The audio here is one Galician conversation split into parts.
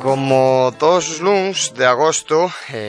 Como todos os luns de agosto,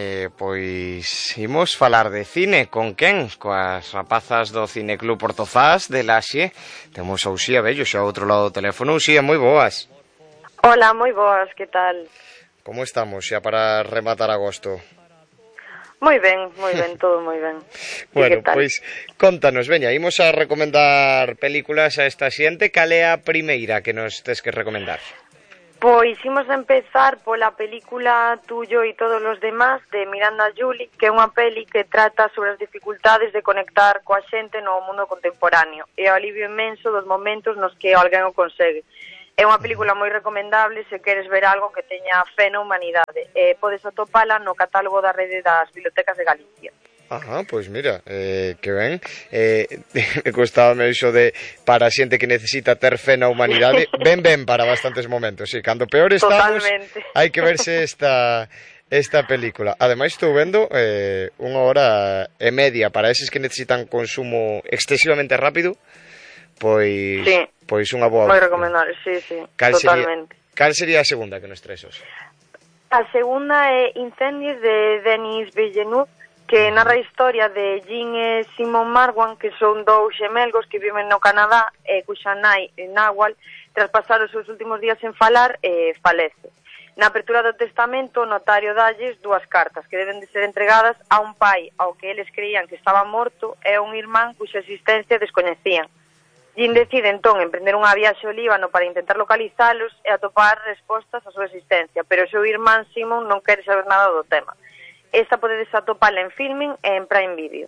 pois imos falar de cine. Con quen? Coas rapazas do Cineclub Portozás de Laxe. Temos a Uxía Bello xa ao outro lado do teléfono. Uxía, moi boas. Hola, moi boas, que tal? Como estamos xa para rematar agosto? Moi ben, todo moi ben. Bueno, pois contanos, veña, imos a recomendar películas a esta xente. Cal é a primeira que nos tes que recomendar? Pois imos a empezar pola película Tuyo e todos os demás de Miranda Julie, que é unha peli que trata sobre as dificultades de conectar coa xente no mundo contemporáneo e o alivio inmenso dos momentos nos que alguén o consegue. É unha película moi recomendable se queres ver algo que teña fe na humanidade. Podes atopala no catálogo da rede das bibliotecas de Galicia. Ajá, pois mira, que ben. Costábame iso de para a xente que necesita ter fe na humanidade. Ben para bastantes momentos, sí. Cando peor estamos, hai que verse esta película. Ademais, estou vendo 1 hora e media para eses que necesitan consumo excesivamente rápido. Pois, sí, pois unha boa. Moi recomendable, sí, totalmente. Cal sería a segunda que nos tresos? A segunda é Incendies de Denis Villeneuve, que narra a historia de Jean e Simon Marwan, que son dous xemelgos que viven no Canadá e cuxa nai, Nawal, tras pasar os seus últimos días sen falar, falece. Na apertura do testamento, o notario dalles 2 cartas que deben de ser entregadas a un pai ao que eles creían que estaba morto e a un irmán cuxa existencia descoñecían. Jean decide entón emprender unha viaxe ao Líbano para intentar localizalos e atopar respostas á súa existencia, pero o seu irmán Simon non quere saber nada do tema. Esta podedes atopala en Filmin e en Prime Video.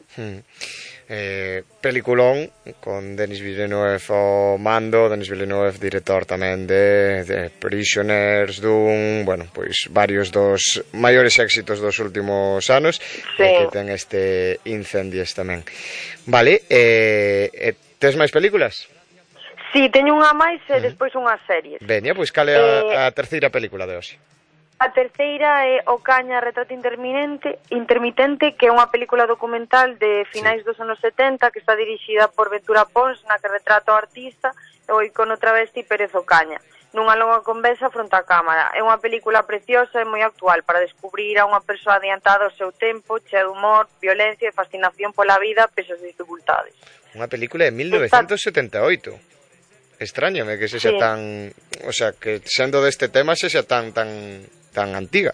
Peliculón con Denis Villeneuve ao mando, Denis Villeneuve director tamén de Prisoners, Dune, bueno, pois varios dos maiores éxitos dos últimos anos, sí. Que ten este Incendies tamén. Vale, tes máis películas? Si, teño unha máis e despois unhas series. Veña, pois cal é a terceira película de hoxe? A terceira é Ocaña, retrato intermitente, que é unha película documental de finais dos anos 70 que está dirixida por Ventura Pons, na que retrata o artista e o icono travesti Pérez Ocaña nunha longa conversa fronte á cámara. É unha película preciosa e moi actual para descubrir a unha persoa adiantada ao seu tempo, chea de humor, violencia e fascinación pola vida pese as dificultades. Unha película de 1978. Extrañame que sexa tan, o sea, que sendo deste tema sexa tan antiga.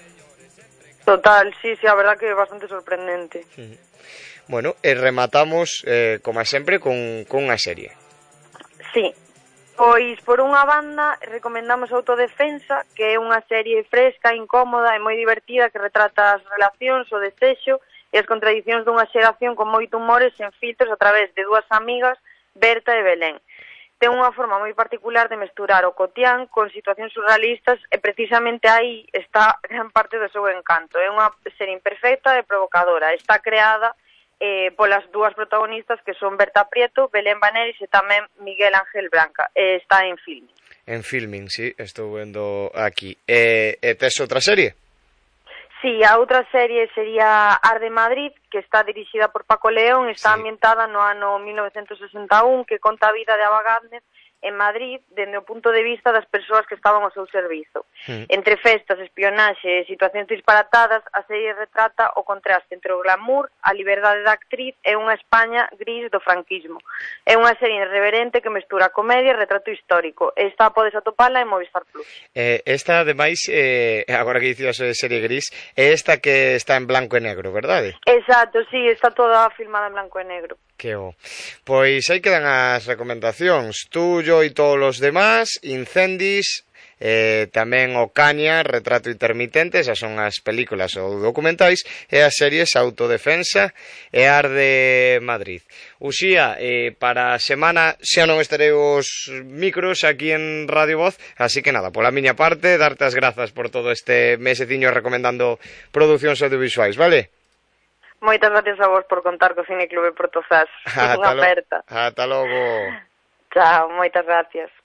Total, sí, a verdad que é bastante sorprendente. Bueno, e rematamos, como sempre, con unha serie. Sí, pois por unha banda recomendamos Autodefensa, que é unha serie fresca, incómoda e moi divertida que retrata as relacións, o desexo e as contradicións dunha xeración con moito humor e sen filtros a través de 2 amigas, Berta e Belén. Ten unha forma moi particular de mesturar o cotián con situacións surrealistas e precisamente aí está gran parte do seu encanto. É unha serie imperfecta e provocadora. Está creada polas 2 protagonistas que son Berta Prieto, Belén Baneris e tamén Miguel Ángel Branca. Está en Filmin. En Filmin, sí, estou vendo aquí. E tes outra serie? Sí, a outra serie sería Arde Madrid, que está dirixida por Paco León, está ambientada no ano 1961, que conta a vida de Ava Gardner en Madrid, dende o punto de vista das persoas que estaban ao seu servizo. Entre festas, espionaxe e situacións disparatadas, a serie retrata o contraste entre o glamour, a liberdade da actriz e unha España gris do franquismo. É unha serie irreverente que mestura comedia e retrato histórico. Esta podes atopala en Movistar Plus. Esta, ademais, agora que dicías de serie gris, é esta que está en blanco e negro, verdade? Exacto, sí, está toda filmada en blanco e negro. Pois aí quedan as recomendacións. Tuyo e todos os demás, Incendies, tamén Ocaña, retrato intermitente, esas son as películas ou documentais, e as series Autodefensa e Arde Madrid. Uxía, para a semana xa non estarei os micros aquí en Radio Voz, así que nada, pola miña parte, darte as grazas por todo este meseciño recomendando producións audiovisuais, vale? Moitas gracias a vos por contar co Cineclub Portozás. Unha aperta. Ata logo. Chao, moitas gracias.